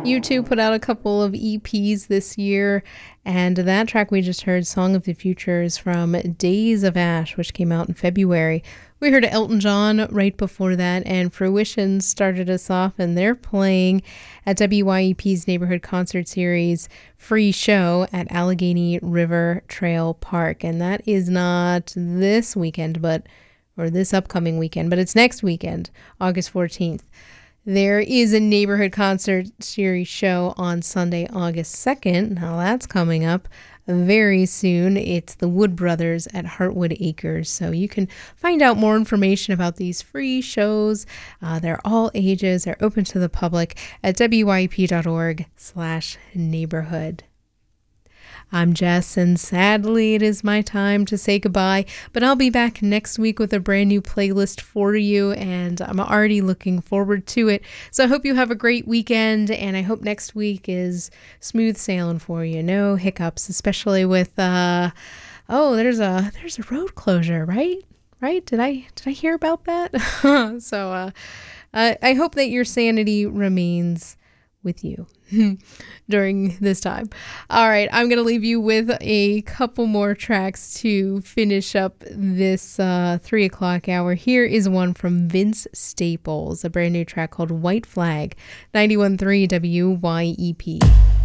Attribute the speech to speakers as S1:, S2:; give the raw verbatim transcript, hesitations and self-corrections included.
S1: U two put out a couple of E Ps this year, and that track we just heard, Song of the Future, is from Days of Ash, which came out in February. We heard Elton John right before that, and Fruition started us off, and they're playing at W Y E P's Neighborhood Concert Series free show at Allegheny River Trail Park. And that is not this weekend, but or this upcoming weekend, but it's next weekend, August fourteenth. There is a Neighborhood Concert Series show on Sunday, August second. Now that's coming up very soon. It's the Wood Brothers at Heartwood Acres. So you can find out more information about these free shows. Uh, they're all ages. They're open to the public at W Y E P dot org slash neighborhood. I'm Jess, and sadly it is my time to say goodbye, but I'll be back next week with a brand new playlist for you, and I'm already looking forward to it. So I hope you have a great weekend, and I hope next week is smooth sailing for you. No hiccups, especially with, uh, oh, there's a, there's a road closure, right? Right? Did I, did I hear about that? so uh, I, I hope that your sanity remains with you during this time. All right, I'm going to leave you with a couple more tracks to finish up this uh, three o'clock hour. Here is one from Vince Staples, a brand new track called White Flag, ninety-one point three W Y E P.